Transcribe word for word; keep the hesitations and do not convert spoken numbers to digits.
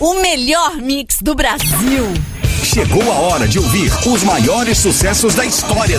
o melhor mix do Brasil. Chegou a hora de ouvir os maiores sucessos da história